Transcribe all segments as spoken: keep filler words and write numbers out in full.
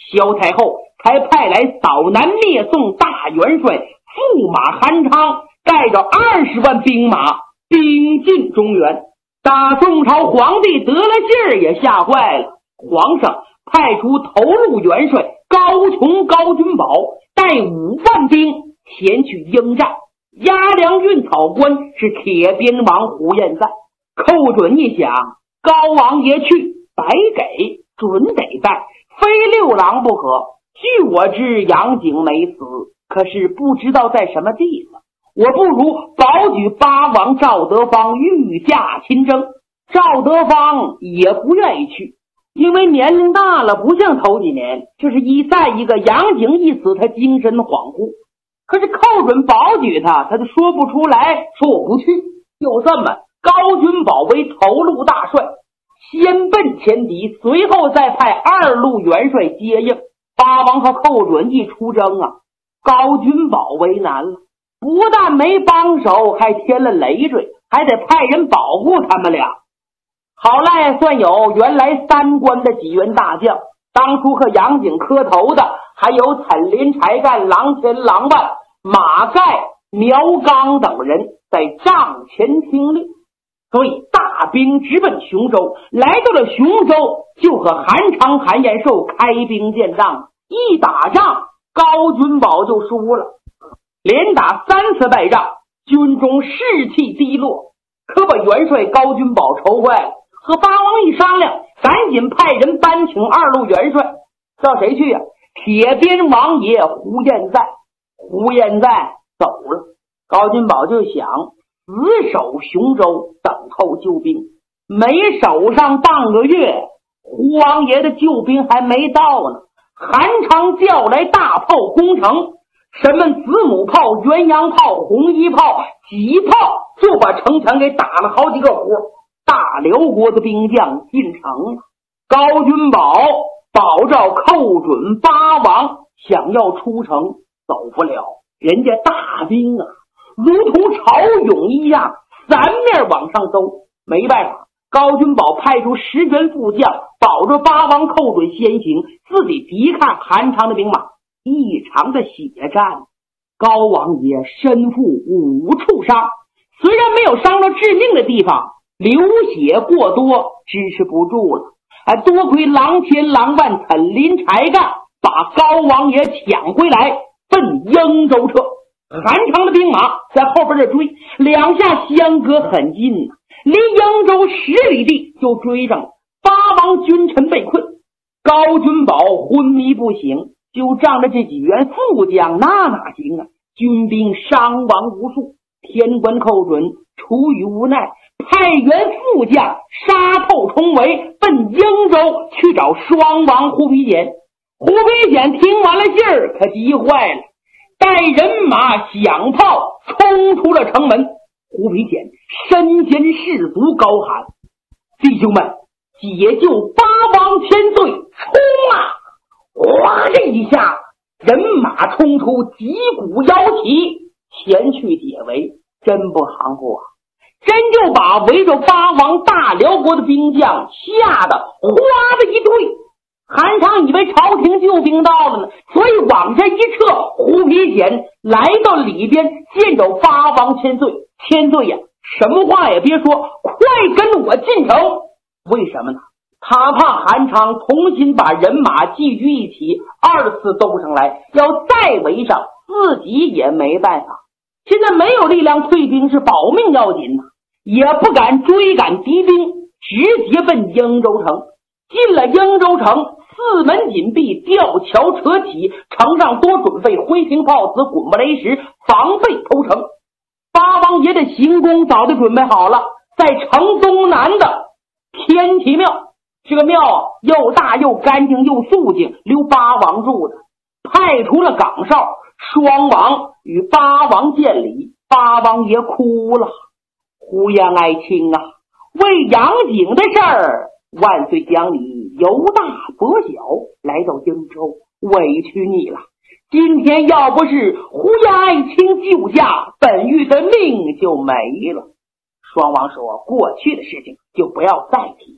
萧太后才派来扫南灭宋大元帅驸马韩昌，带着二十万兵马兵进中原。大宋朝皇帝得了劲儿也吓坏了，皇上派出头路元帅高琼、高君宝带五万兵前去应战。押粮运草官是铁鞭王胡彦赞。寇准一想，高王爷去白给准得在，非六郎不可。据我知杨景没死，可是不知道在什么地方。我不如保举八王赵德芳御驾亲征。赵德芳也不愿意去，因为年龄大了，不像头几年。这是一再一个杨景一死，他精神恍惚。可是寇准保举他，他就说不出来，说我不去。就这么，高君宝为头路大帅，先奔前敌，随后再派二路元帅接应。八王和寇准一出征啊，高君宝为难了，不但没帮手，还添了累赘，还得派人保护他们俩。好赖算有原来三关的几员大将，当初和杨景磕头的还有岑林、柴干、郎前、郎万、马盖、苗刚等人在帐前听令。所以大兵直奔雄州，来到了雄州，就和韩昌、韩延寿开兵建仗。一打仗，高君宝就输了，连打三次败仗，军中士气低落，可把元帅高君宝愁坏了。和八王一商量，赶紧派人搬请二路元帅。叫谁去呀、啊？铁鞭王爷胡彦赞。胡彦赞走了，高君宝就想死守雄州，等候救兵。没守上半个月，胡王爷的救兵还没到呢。韩昌叫来大炮攻城，什么子母炮、元阳炮、红衣炮、戟炮，就把城墙给打了好几个活。大辽国的兵将进城了，高君宝保照寇准八王想要出城走不了，人家大兵啊如同潮涌一样三面往上走。没办法，高君宝派出十员副将保着八王寇准先行，自己抵抗韩昌的兵马。一场的血战，高王爷身负五处伤，虽然没有伤到致命的地方，流血过多，支持不住了。还多亏郎前、郎万、岑林、柴干把高王爷抢回来，奔英州撤。韩昌的兵马在后边的追，两下相隔很近，离英州十里地就追上了。八王君臣被困，高君宝昏迷不醒，就仗着这几员副将，那哪行啊？军兵伤亡无数。天官寇准出于无奈，派员副将杀透重围，奔英州去找双王胡皮简。胡皮简听完了劲儿，可急坏了，带人马响炮冲出了城门。胡皮简身先士卒，高喊：弟兄们，解救八王千岁，冲啊！哗这一下，人马冲出，击鼓摇旗前去解围。真不含糊啊，真就把围着八王大辽国的兵将吓得哗的一退。韩昌以为朝廷救兵到了呢，所以往下一撤。胡皮简来到里边，见着八王千岁。千岁呀，什么话也别说，快跟我进城。为什么呢？他怕韩昌重新把人马聚聚一起，二次斗上来，要再围上，自己也没办法。现在没有力量退兵，是保命要紧呐、啊，也不敢追赶敌兵，直接奔英州城。进了英州城，四门紧闭，吊桥扯起，城上多准备灰瓶炮子、滚木雷石，防备投诚。八王爷的行宫早就准备好了，在城东南的天齐庙。这个庙啊，又大又干净又肃静，留八王住的。派出了岗哨，双王与八王见礼。八王爷哭了：胡延爱卿啊，为杨景的事儿，万岁将你由大博小，来到英州，委屈你了。今天要不是胡延爱卿救驾，本玉的命就没了。双王说：过去的事情就不要再提了，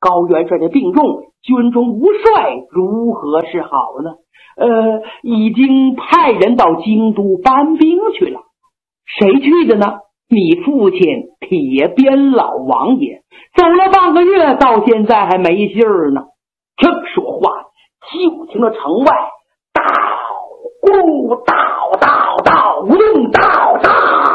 高元帅的病重，军中无帅，如何是好呢？呃，已经派人到京都搬兵去了。谁去的呢？你父亲铁鞭老王爷，走了半个月，到现在还没信儿呢。正说话，就听到城外道咕道道道咕道道，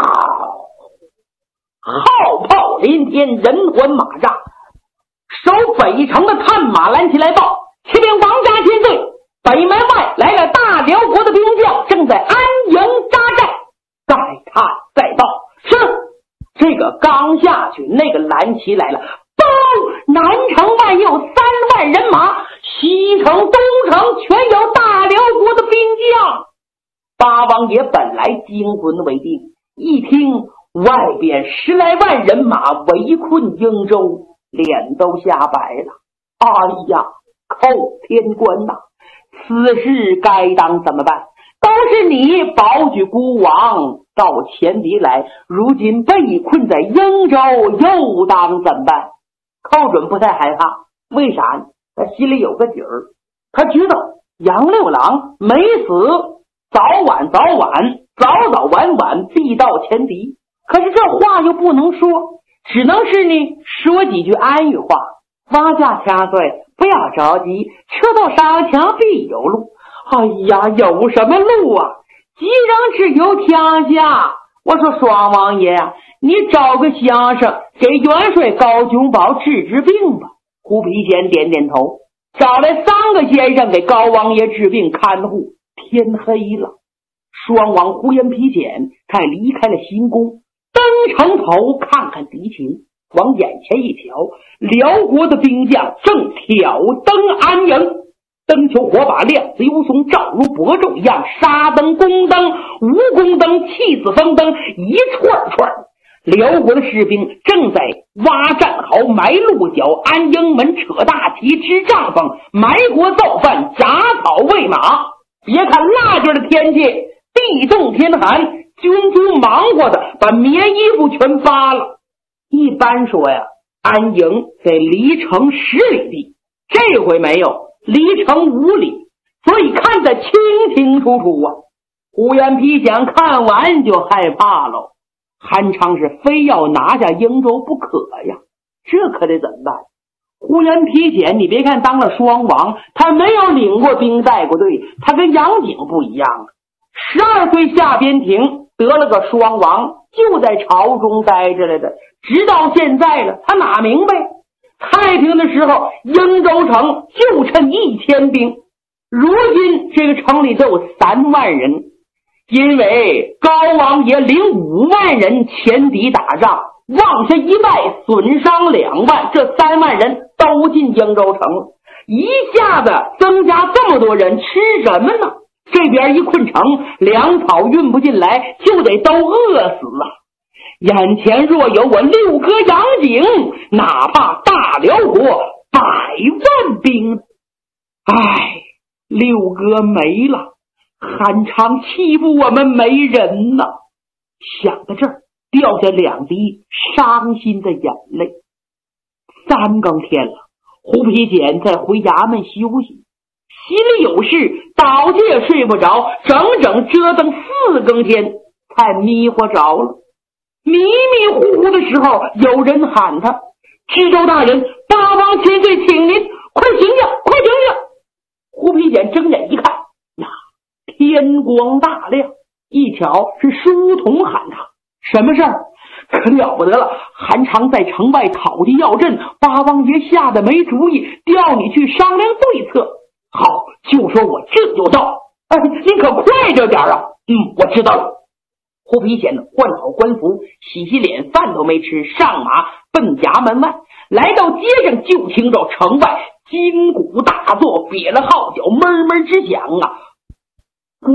号炮连天，人环马扎。守北城的探马拦起来报：启禀王家千岁，北门外来了大辽国的兵将，正在安营扎寨。再探再报，是这个刚下去，那个蓝旗来了，报南城外有三万人马，西城东城全有大辽国的兵将。八王爷本来惊魂未定，一听外边十来万人马围困英州，脸都吓白了。哎呀，寇天官呐，此事该当怎么办？都是你保举孤王到前敌来，如今被困在英州，又当怎么办？寇准不太害怕，为啥呢？他心里有个底儿，他知道杨六郎没死，早晚早晚早早晚晚必到前敌。可是这话又不能说，只能是呢说几句安语话。王家千岁，不要着急，车到上墙必有路。哎呀，有什么路啊？吉人只有天下。我说双王爷啊，你找个相声给元帅高君宝治治病吧。胡皮贤点点头，找来三个先生给高王爷治病看护。天黑了，双王呼延皮简他离开了新宫，登城头看看敌情，往眼前一瞧，辽国的兵将正挑灯安营，灯球火把亮子幽松，照如薄昼一样，沙灯宫灯无宫灯气死风灯一串串。辽国的士兵正在挖战壕埋鹿角安营门扯大旗支帐篷埋锅造饭铡草喂马。别看腊月的天气地冻天寒，军卒忙活的把棉衣服全扒了。一般说呀，安营在离城十里地，这回没有，离城五里，所以看得清清楚楚啊。胡延皮想看完就害怕了，韩昌是非要拿下英州不可呀，这可得怎么办？胡延皮简，你别看当了双王，他没有领过兵带过队，他跟杨景不一样。十二岁下边庭，得了个双王，就在朝中待着来的，直到现在了，他哪明白？太平的时候，英州城就趁一千兵，如今这个城里都有三万人，因为高王爷领五万人前敌打仗，往下一败，损伤两万，这三万人都进英州城了，一下子增加这么多人，吃什么呢？这边一困城，粮草运不进来，就得都饿死啊！眼前若有我六哥杨景，哪怕大辽国百万兵，唉，六哥没了，韩昌欺负我们没人呐！想到这儿，掉下两滴伤心的眼泪。三更天了，胡皮简在回衙门休息，心里有事，倒借也睡不着，整整折腾四更天才迷糊着了。迷迷糊糊的时候，有人喊他：知州大人，八王千岁请您，快醒醒，快醒醒！胡皮简睁眼一看，呀，天光大亮，一瞧是书童喊他，什么事儿？可了不得了，韩昌在城外讨敌要阵，八王爷吓得没主意，调你去商量对策。好，就说我这就到。哎，你可快着点啊！嗯，我知道了。胡皮简换好官服，洗洗脸，饭都没吃，上马奔衙门外。来到街上，就听着城外金鼓大作，瘪了号角，闷闷直响啊！嘟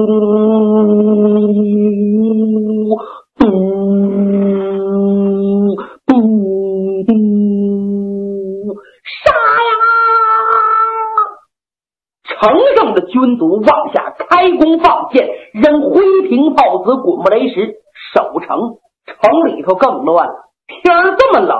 嘟嘟嘟，杀呀！城上的军卒往下开弓放箭，扔灰瓶炮子，滚木雷石，守城。城里头更乱了，天儿这么冷，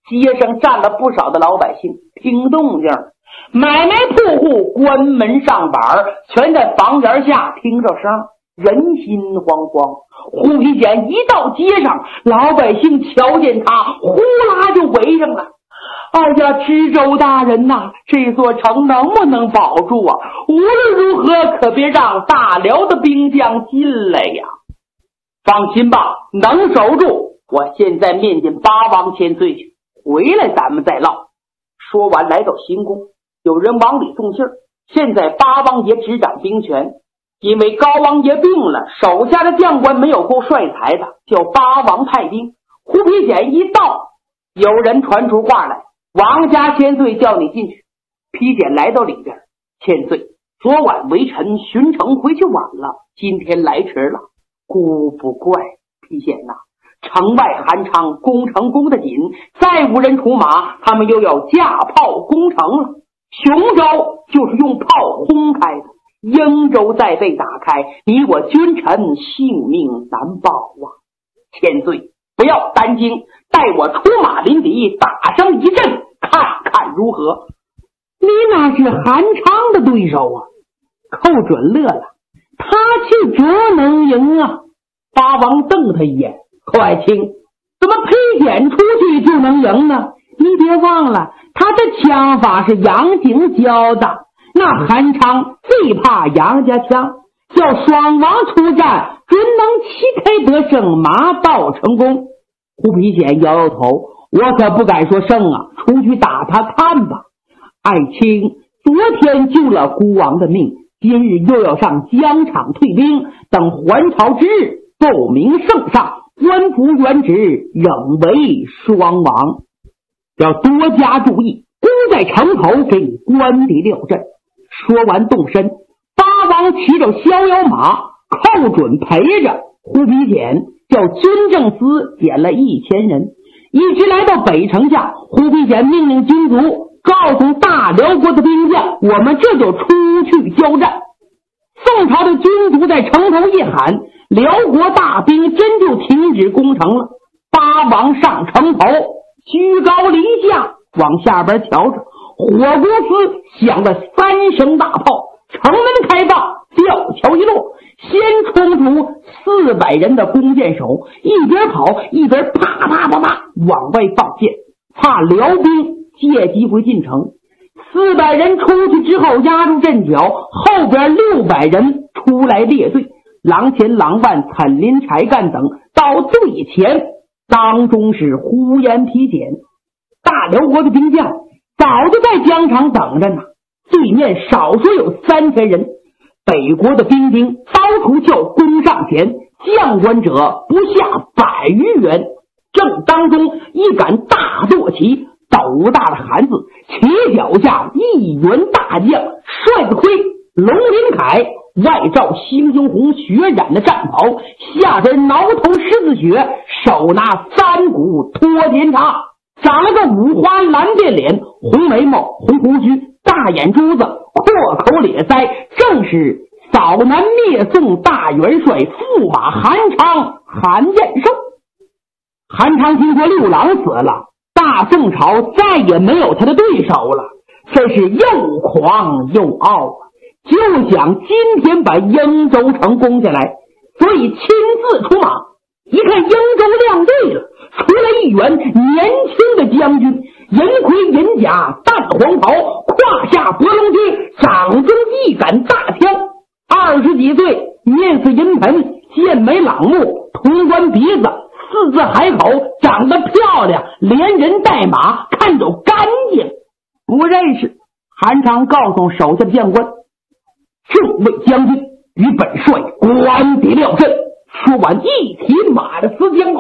街上站了不少的老百姓，听动静，买卖铺户关门上板，全在房檐下听着声，人心惶惶。胡皮简一到街上，老百姓瞧见他，呼啦就围上了。哎呀，知州大人呐、啊，这座城能不能保住啊？无论如何，可别让大辽的兵将进来呀！放心吧，能守住。我现在面见八王千岁去，回来咱们再唠。说完，来到行宫，有人往里送信儿。现在八王爷执掌兵权，因为高王爷病了，手下的将官没有够帅才的，叫八王派兵。胡皮简一到，有人传出话来，王家千岁叫你进去。皮简来到里边，千岁，昨晚微臣巡城回去晚了，今天来迟了，孤不怪。皮简呐、啊，城外韩昌攻城攻得紧，再无人出马，他们又要架炮攻城了。雄州就是用炮轰开的，英州再被打开，你我君臣性命难保啊！千岁不要担惊，带我出马临敌，打上一阵，看看如何？你那是韩昌的对手啊！寇准乐了，他去折能赢啊！八王瞪他一眼，寇爱卿，怎么裴简出去就能赢呢？你别忘了，他的枪法是杨景教的，那韩昌最怕杨家枪，叫双王出战，准能旗开得胜，马到成功。胡皮简摇摇头，我可不敢说胜啊，出去打他看吧。爱卿昨天救了孤王的命，今日又要上疆场退兵，等还朝之日，奏明圣上，官服原职，仍为双王。要多加注意，攻在城头，给你官敌料阵。说完动身，八王骑着逍遥马，寇准陪着胡皮简，叫军政司点了一千人，一直来到北城下。胡皮简命令军卒告诉大辽国的兵将，我们这就出去交战。宋朝的军卒在城头一喊，辽国大兵真就停止攻城了。八王上城头，居高临下往下边瞧着，火锅司响了三声大炮，城门开放，吊桥一落，先冲出四百人的弓箭手，一边跑一边啪啪啪啪往外放箭，怕辽兵借机会进城。四百人出去之后压住阵脚，后边六百人出来列队，郎前郎万、岑林、柴干等到最前，当中是呼延皮简。大辽国的兵将早就在疆场等着呢，对面少说有三千人。北国的兵丁刀出鞘攻上前，将官者不下百余员。正当中一杆大舵旗，斗大的韩字，旗脚下一员大将，帅子盔，龙鳞铠，外罩猩猩红血染的战袍，下边挠头狮子血，手拿三股托肩叉，长了个五花蓝鬓脸，红眉毛，红胡须，大眼珠子，阔口咧腮，正是扫南灭宋大元帅驸马韩昌韩彦寿。韩昌听说六郎死了，大宋朝再也没有他的对手了，真是又狂又傲啊！就想今天把英州城攻下来，所以亲自出马。一看英州亮队了，出来一员年轻的将军，银盔银甲，淡黄袍，胯下博龙驹，掌中一杆大枪，二十几岁，面似银盆，剑眉朗目，潼关鼻子，四字海口，长得漂亮，连人带马，看着干净。不认识。韩昌告诉手下的将官，众位将军与本帅官敌料阵。说完一提马的丝缰，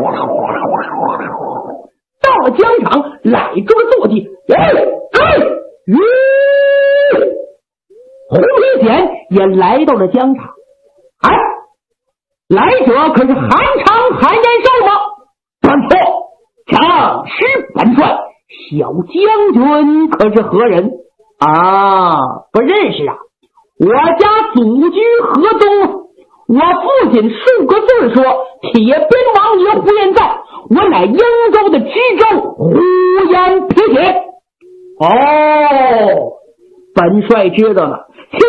到了疆场，揽住了坐骑，哎哎吁，胡皮简也来到了疆场。哎，来者可是韩昌韩延寿吗？不错，正是本帅。小将军可是何人啊？不认识啊，我家祖居河东，我父亲数个岁说铁鞭王爷胡延赞， 我乃瀛州的知州呼延皮铁。 哦， 本帅知道了，